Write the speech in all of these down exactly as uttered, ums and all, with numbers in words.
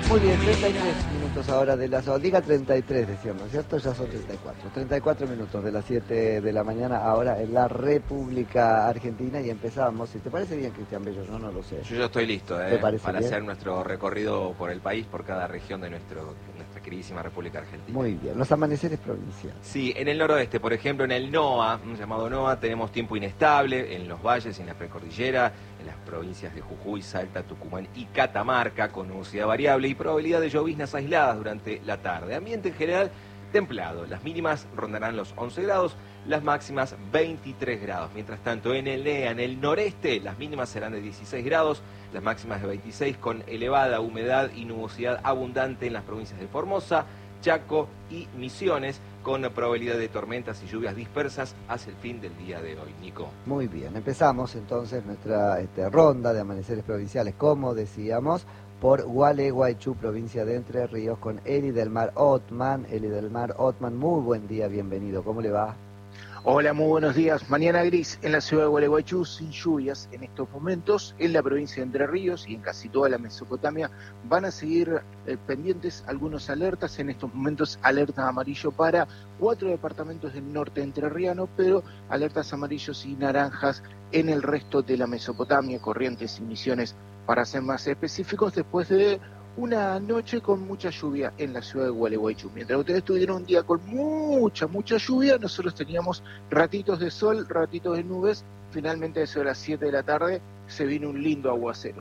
Muy bien, treinta y tres minutos ahora de las... Diga treinta y tres, decíamos, ¿no es cierto? Ya son treinta y cuatro. treinta y cuatro minutos de las siete de la mañana ahora en la República Argentina y empezamos. Si te parece bien, Cristian Bello, yo no lo sé. Yo ya estoy listo eh, para bien? hacer nuestro recorrido por el país, por cada región de nuestro, nuestra queridísima República Argentina. Muy bien, los amaneceres provinciales. Sí, en el noroeste, por ejemplo, en el NOA, un llamado NOA, tenemos tiempo inestable en los valles, en la precordillera, en las provincias de Jujuy, Salta, Tucumán y Catamarca, con nubosidad variable y probabilidad de lloviznas aisladas durante la tarde. Ambiente en general templado, las mínimas rondarán los once grados, las máximas veintitrés grados. Mientras tanto, en el NEA, en el noreste, las mínimas serán de dieciséis grados, las máximas de veintiséis, con elevada humedad y nubosidad abundante en las provincias de Formosa, Chaco y Misiones, con probabilidad de tormentas y lluvias dispersas hacia el fin del día de hoy. Nico. Muy bien, empezamos entonces nuestra este, ronda de amaneceres provinciales, como decíamos, por Gualeguaychú, provincia de Entre Ríos, con Eli del Mar Otman. Eli del Mar Otman, muy buen día, bienvenido, ¿cómo le va? Hola, muy buenos días. Mañana gris en la ciudad de Gualeguaychú, sin lluvias en estos momentos. En la provincia de Entre Ríos y en casi toda la Mesopotamia van a seguir eh, pendientes algunos alertas. En estos momentos, alerta amarillo para cuatro departamentos del norte entrerriano, pero alertas amarillos y naranjas en el resto de la Mesopotamia, Corrientes y Misiones, para ser más específicos, después de una noche con mucha lluvia en la ciudad de Gualeguaychú. Mientras ustedes tuvieron un día con mucha, mucha lluvia, nosotros teníamos ratitos de sol, ratitos de nubes. Finalmente, a eso de las siete de la tarde, se vino un lindo aguacero.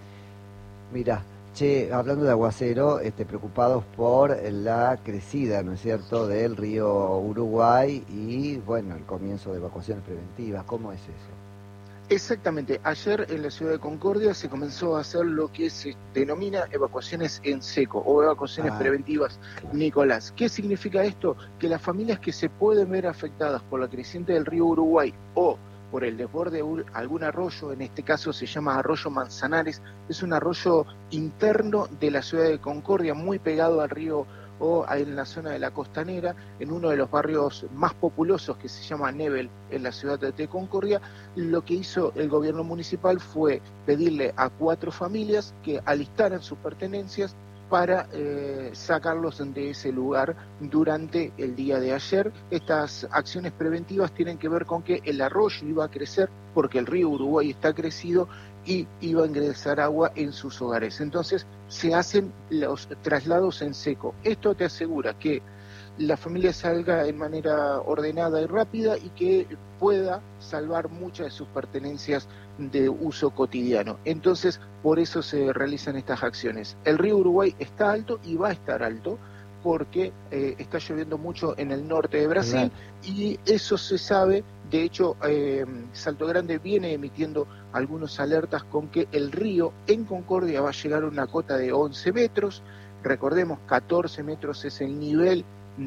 Mirá, che, hablando de aguacero, este, preocupados por la crecida, ¿no es cierto?, del río Uruguay y, bueno, el comienzo de evacuaciones preventivas. ¿Cómo es eso? Exactamente, ayer en la ciudad de Concordia se comenzó a hacer lo que se denomina evacuaciones en seco o evacuaciones ah, preventivas, claro. Nicolás. ¿Qué significa esto? Que las familias que se pueden ver afectadas por la creciente del río Uruguay o por el desborde de algún arroyo, en este caso se llama Arroyo Manzanares, es un arroyo interno de la ciudad de Concordia, muy pegado al río o en la zona de la Costanera, en uno de los barrios más populosos que se llama Nebel, en la ciudad de Concordia. Lo que hizo el gobierno municipal fue pedirle a cuatro familias que alistaran sus pertenencias para eh, sacarlos de ese lugar durante el día de ayer. Estas acciones preventivas tienen que ver con que el arroyo iba a crecer porque el río Uruguay está crecido y iba a ingresar agua en sus hogares. Entonces se hacen los traslados en seco. Esto te asegura que la familia salga en manera ordenada y rápida y que pueda salvar muchas de sus pertenencias de uso cotidiano. Entonces, por eso se realizan estas acciones. El río Uruguay está alto y va a estar alto porque eh, está lloviendo mucho en el norte de Brasil, claro. Y eso se sabe. De hecho, eh, Salto Grande viene emitiendo algunos alertas con que el río en Concordia va a llegar a una cota de once metros. Recordemos, catorce metros es el nivel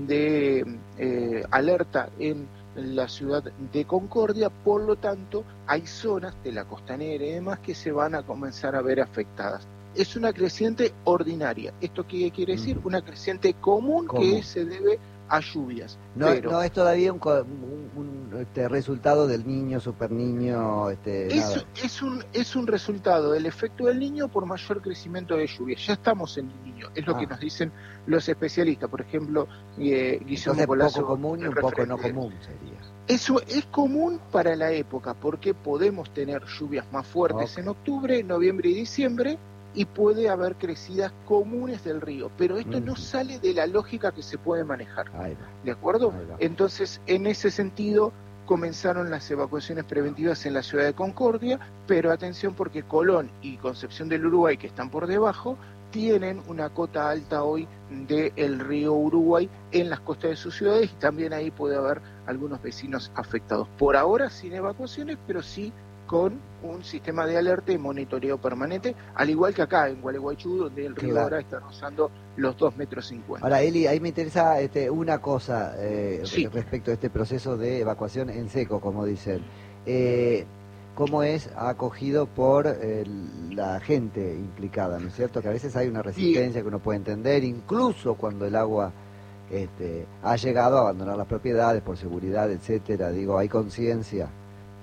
de eh, alerta en la ciudad de Concordia, por lo tanto hay zonas de la costanera y demás que se van a comenzar a ver afectadas. Es una creciente ordinaria. ¿Esto qué quiere decir? Mm. Una creciente común, común que se debe a lluvias. No, pero no es todavía un, un, un este, resultado del niño, super niño. Este, es, nada. es, un, es un resultado del efecto del niño por mayor crecimiento de lluvias. Ya estamos en el niño, es lo ah. que nos dicen los especialistas. Por ejemplo, eh, Guillermo Colazo, poco común y un poco no común sería. Eso es común para la época, porque podemos tener lluvias más fuertes okay. en octubre, noviembre y diciembre, y puede haber crecidas comunes del río, pero esto uh-huh. no sale de la lógica que se puede manejar, ¿de acuerdo? Entonces, en ese sentido, comenzaron las evacuaciones preventivas en la ciudad de Concordia, pero atención porque Colón y Concepción del Uruguay, que están por debajo, tienen una cota alta hoy del río Uruguay en las costas de sus ciudades, y también ahí puede haber algunos vecinos afectados. Por ahora sin evacuaciones, pero sí con un sistema de alerta y monitoreo permanente, al igual que acá en Gualeguaychú, donde el río claro. ahora está rozando los dos metros cincuenta. Ahora, Eli, ahí me interesa este, una cosa eh, sí. respecto a este proceso de evacuación en seco, como dicen. Eh, ¿Cómo es acogido por eh, la gente implicada, ¿no es cierto? Que a veces hay una resistencia sí. que uno puede entender, incluso cuando el agua este, ha llegado a abandonar las propiedades por seguridad, etcétera. Digo, ¿hay conciencia?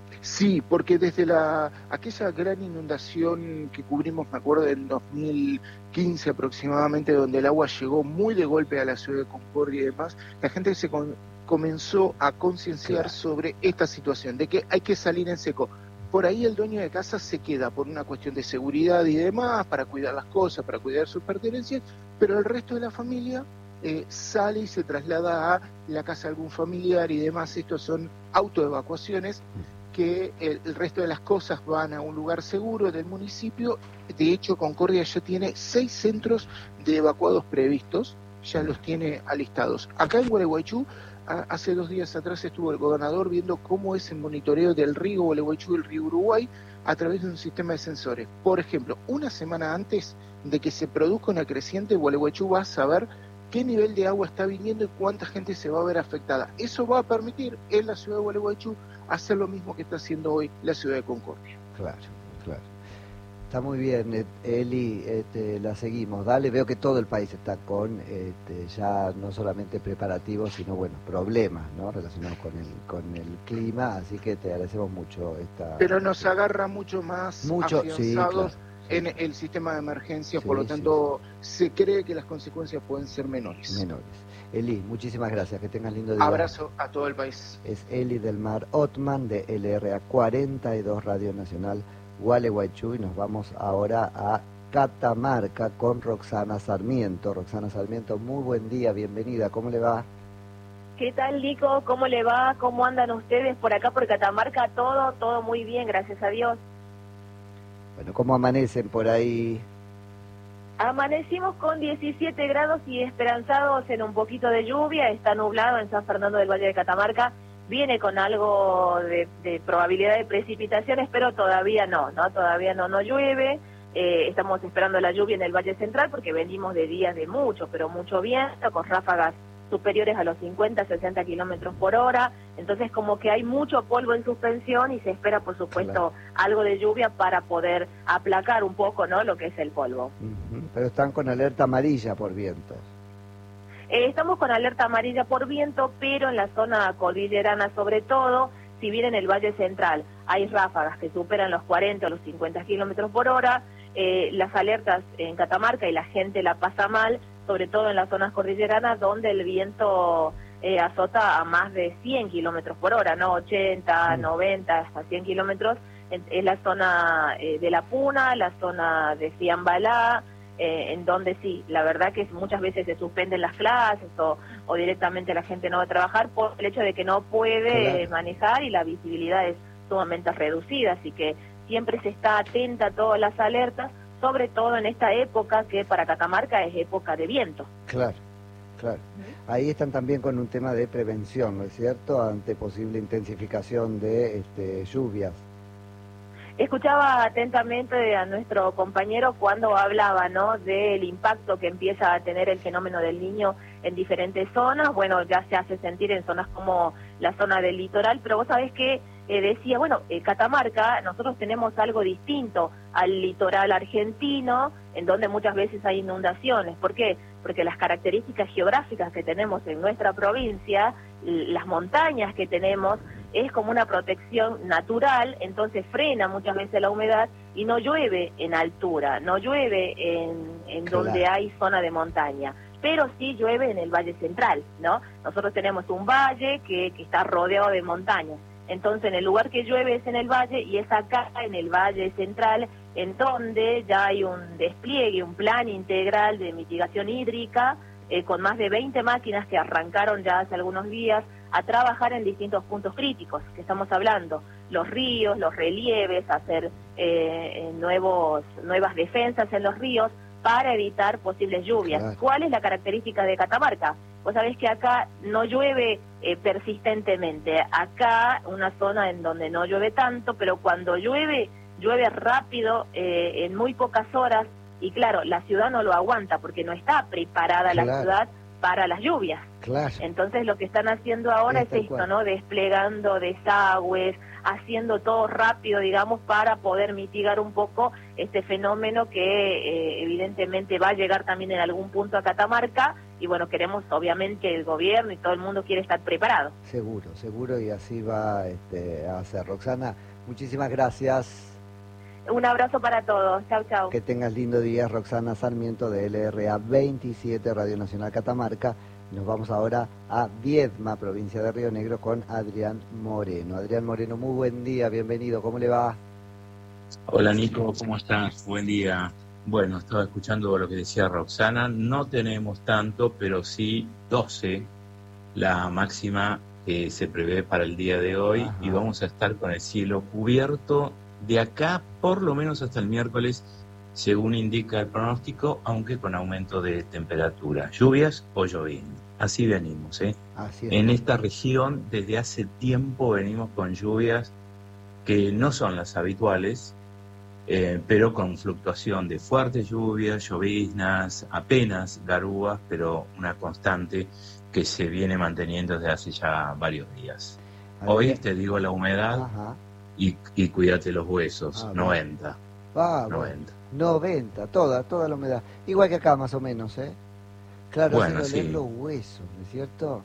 Sí, porque desde la aquella gran inundación que cubrimos, me acuerdo, en dos mil quince aproximadamente, donde el agua llegó muy de golpe a la ciudad de Concordia y demás, la gente se con, comenzó a concienciar claro. sobre esta situación, de que hay que salir en seco. Por ahí el dueño de casa se queda por una cuestión de seguridad y demás, para cuidar las cosas, para cuidar sus pertenencias, pero el resto de la familia eh, sale y se traslada a la casa de algún familiar y demás. Estos son autoevacuaciones, que el, el resto de las cosas van a un lugar seguro del municipio. De hecho, Concordia ya tiene seis centros de evacuados previstos, ya los tiene alistados. Acá en Gualeguaychú, hace dos días atrás estuvo el gobernador viendo cómo es el monitoreo del río Gualeguaychú y el río Uruguay a través de un sistema de sensores. Por ejemplo, una semana antes de que se produzca una creciente, Gualeguaychú va a saber qué nivel de agua está viniendo y cuánta gente se va a ver afectada. Eso va a permitir en la ciudad de Gualeguaychú hacer lo mismo que está haciendo hoy la ciudad de Concordia. Claro, claro. Está muy bien, Eli, este, la seguimos. Dale, veo que todo el país está con este, ya no solamente preparativos, sino bueno, problemas, ¿no? Relacionados con el con el clima, así que te agradecemos mucho esta. Pero nos agarra mucho más mucho, afianzados sí, claro. en el sistema de emergencia, Sí, por lo sí, tanto sí. se cree que las consecuencias pueden ser menores. Menores. Eli, muchísimas gracias, que tengas lindo día. Abrazo a todo el país. Es Eli del Mar Otman de L R A cuarenta y dos Radio Nacional Gualeguaychú, y nos vamos ahora a Catamarca con Roxana Sarmiento. Roxana Sarmiento, muy buen día, bienvenida, ¿cómo le va? ¿Qué tal, Lico? ¿Cómo le va? ¿Cómo andan ustedes por acá por Catamarca? Todo, todo muy bien, gracias a Dios. Bueno, ¿cómo amanecen por ahí? Amanecimos con diecisiete grados y esperanzados en un poquito de lluvia. Está nublado en San Fernando del Valle de Catamarca. Viene con algo de, de probabilidad de precipitaciones, pero todavía no, ¿no? Todavía no, no llueve. Eh, estamos esperando la lluvia en el Valle Central porque venimos de días de mucho, pero mucho viento, con ráfagas superiores a los cincuenta, sesenta kilómetros por hora. Entonces, como que hay mucho polvo en suspensión y se espera, por supuesto, claro, algo de lluvia para poder aplacar un poco, ¿no?, lo que es el polvo. Uh-huh. Pero están con alerta amarilla por vientos. Eh, estamos con alerta amarilla por viento, pero en la zona cordillerana sobre todo, si bien en el Valle Central hay ráfagas que superan los cuarenta o los cincuenta kilómetros por hora, eh, las alertas en Catamarca y la gente la pasa mal, sobre todo en las zonas cordilleranas donde el viento eh, azota a más de cien kilómetros por hora, ¿no? ochenta, sí. noventa, hasta cien kilómetros, en, en la zona eh, de La Puna, la zona de Fiambalá, Eh, en donde sí, la verdad que muchas veces se suspenden las clases o, o directamente la gente no va a trabajar por el hecho de que no puede claro. manejar y la visibilidad es sumamente reducida, así que siempre se está atenta a todas las alertas, sobre todo en esta época que para Catamarca es época de viento. Claro, claro. ¿Mm? Ahí están también con un tema de prevención, ¿no es cierto?, ante posible intensificación de este, lluvias. Escuchaba atentamente a nuestro compañero cuando hablaba, ¿no?, del impacto que empieza a tener el fenómeno del Niño en diferentes zonas. Bueno, ya se hace sentir en zonas como la zona del litoral, pero vos sabés que eh, decía, bueno, eh, Catamarca, nosotros tenemos algo distinto al litoral argentino, en donde muchas veces hay inundaciones. ¿Por qué? Porque las características geográficas que tenemos en nuestra provincia, las montañas que tenemos, es como una protección natural, entonces frena muchas veces la humedad y no llueve en altura, no llueve en, en claro. donde hay zona de montaña, pero sí llueve en el Valle Central, ¿no? Nosotros tenemos un valle que, que está rodeado de montañas, entonces en el lugar que llueve es en el valle y es acá en el Valle Central en donde ya hay un despliegue, un plan integral de mitigación hídrica eh, con más de veinte máquinas que arrancaron ya hace algunos días a trabajar en distintos puntos críticos que estamos hablando, los ríos, los relieves, hacer eh, nuevos nuevas defensas en los ríos para evitar posibles lluvias. Claro. ¿Cuál es la característica de Catamarca? Vos sabés que acá no llueve eh, persistentemente, acá una zona en donde no llueve tanto, pero cuando llueve, llueve rápido, eh, en muy pocas horas, y claro, la ciudad no lo aguanta porque no está preparada claro. la ciudad para las lluvias. Claro. Entonces lo que están haciendo ahora es, es esto, cual. ¿no? Desplegando desagües, haciendo todo rápido, digamos, para poder mitigar un poco este fenómeno que eh, evidentemente va a llegar también en algún punto a Catamarca y bueno, queremos obviamente que el gobierno y todo el mundo quiere estar preparado. Seguro, seguro, y así va este, a hacer. Roxana, muchísimas gracias. Un abrazo para todos. Chau, chau. Que tengas lindo día. Roxana Sarmiento de L R A veintisiete, Radio Nacional Catamarca. Nos vamos ahora a Viedma, provincia de Río Negro, con Adrián Moreno. Adrián Moreno, muy buen día, bienvenido. ¿Cómo le va? Hola Nico, ¿cómo estás? Buen día. Bueno, estaba escuchando lo que decía Roxana. No tenemos tanto, pero sí doce, la máxima que se prevé para el día de hoy. Ajá. Y vamos a estar con el cielo cubierto de acá por lo menos hasta el miércoles, según indica el pronóstico, aunque con aumento de temperatura, lluvias o llovizna. Así venimos, ¿eh? Así es. En esta región desde hace tiempo venimos con lluvias que no son las habituales, Eh, pero con fluctuación de fuertes lluvias, lloviznas, apenas garúas, pero una constante que se viene manteniendo desde hace ya varios días. Hoy te digo la humedad y, y cuídate los huesos, ah, noventa. Ah, noventa. Bueno, noventa, toda, toda la humedad. Igual que acá más o menos, ¿eh? Claro, bueno, sí. Sí. los huesos, ¿no es cierto?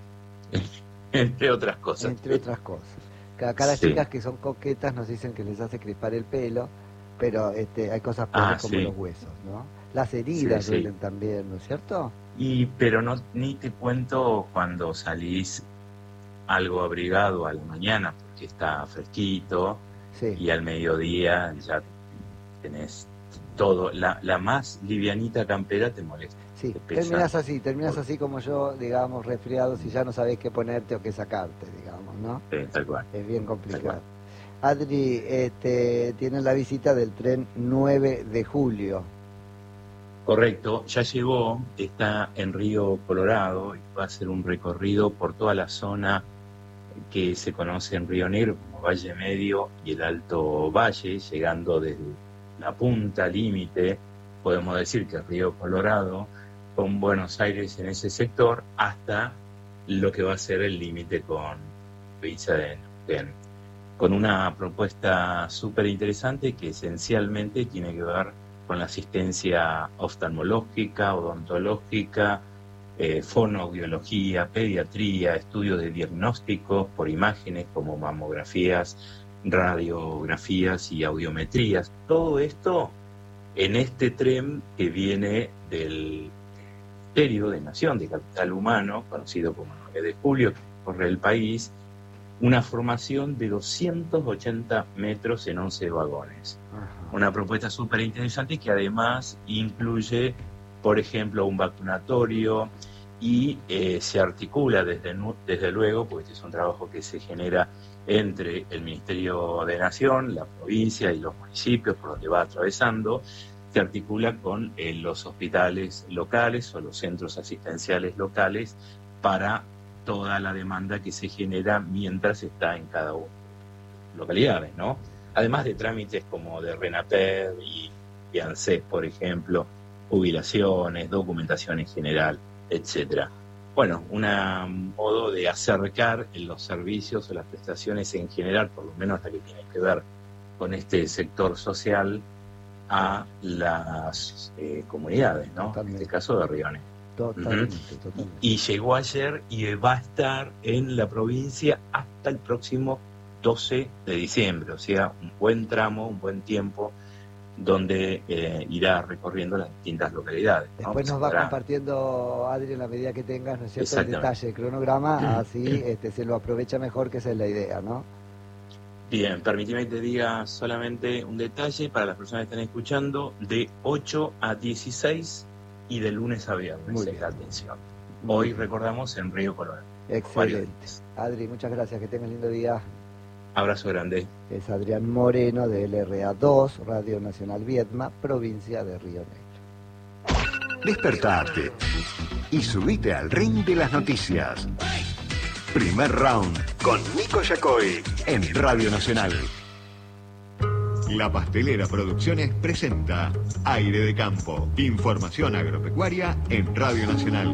Entre otras cosas. Entre otras cosas. Acá las sí. chicas que son coquetas nos dicen que les hace crispar el pelo, pero este, hay cosas peores ah, como sí. los huesos, ¿no? Las heridas sí, duelen sí. también, ¿no es cierto? Y pero no ni te cuento cuando salís algo abrigado a la mañana, porque está fresquito, sí. y al mediodía ya tenés todo. La, la más livianita campera te molesta. Sí, te terminás así, terminás así como yo, digamos, resfriado, si ya no sabés qué ponerte o qué sacarte, digamos, ¿no? Sí, tal cual. Es bien complicado. Adri, este, tienen la visita del tren nueve de julio. Correcto, ya llegó, está en Río Colorado y va a hacer un recorrido por toda la zona que se conoce en Río Negro como Valle Medio y el Alto Valle, llegando desde la punta límite, podemos decir que Río Colorado, con Buenos Aires en ese sector, hasta lo que va a ser el límite con Villa de Neuquén, con una propuesta súper interesante que esencialmente tiene que ver con la asistencia oftalmológica, odontológica, eh, fonoaudiología, pediatría, estudios de diagnósticos por imágenes como mamografías, radiografías y audiometrías. Todo esto en este tren que viene del Ministerio de Nación de Capital Humano, conocido como nueve de julio, que corre el país, una formación de doscientos ochenta metros en once vagones. Ajá. Una propuesta súper interesante que además incluye, por ejemplo, un vacunatorio y eh, se articula desde, desde luego, porque este es un trabajo que se genera entre el Ministerio de Nación, la provincia y los municipios por donde va atravesando, se articula con eh, los hospitales locales o los centros asistenciales locales para toda la demanda que se genera mientras está en cada una de las localidades, ¿no? Además de trámites como de RENAPED y, y ANSES, por ejemplo, jubilaciones, documentación en general, etcétera. Bueno, un modo de acercar los servicios o las prestaciones en general, por lo menos la que tiene que ver con este sector social, a las eh, comunidades, ¿no? Totalmente. En este caso de Río Negro. Totalmente, uh-huh. totalmente. Y llegó ayer y va a estar en la provincia hasta el próximo doce de diciembre, o sea, un buen tramo, un buen tiempo, donde eh, irá recorriendo las distintas localidades, ¿no? Después nos va Será... compartiendo, Adri, en la medida que tengas, ¿no es cierto?, el detalle, el cronograma, así este, se lo aprovecha mejor, que esa es la idea, ¿no? Bien, permíteme que te diga solamente un detalle para las personas que están escuchando, de ocho a dieciséis y de lunes a viernes, es la atención. Hoy recordamos en Río Colorado. Excelente. Adri, muchas gracias, que tengas lindo día. Abrazo grande. Es Adrián Moreno de L R A dos, Radio Nacional Viedma, provincia de Río Negro. Despertate y subite al ring de las noticias. Primer round con Nico Yacoy en Radio Nacional. La Pastelera Producciones presenta Aire de Campo. Información agropecuaria en Radio Nacional.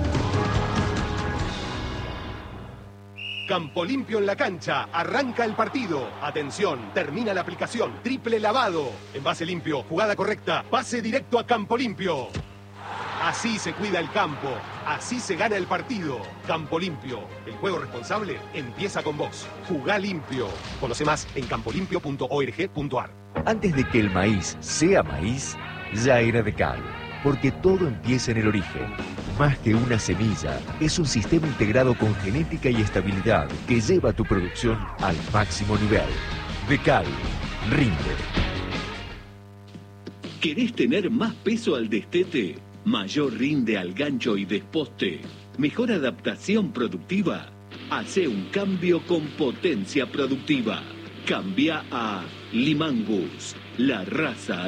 Campo limpio en la cancha. Arranca el partido. Atención, termina la aplicación. Triple lavado. Envase limpio, jugada correcta. Pase directo a Campo Limpio. Así se cuida el campo, así se gana el partido. Campo Limpio, el juego responsable empieza con vos. Jugá limpio. Conoce más en campolimpio punto org punto ar. Antes de que el maíz sea maíz, ya era Decal, porque todo empieza en el origen. Más que una semilla, es un sistema integrado con genética y estabilidad que lleva tu producción al máximo nivel. Decal, rinde. ¿Querés tener más peso al destete? ¿Mayor rinde al gancho y desposte? ¿Mejor adaptación productiva? Hace un cambio con potencia productiva. Cambia a Limangus, la raza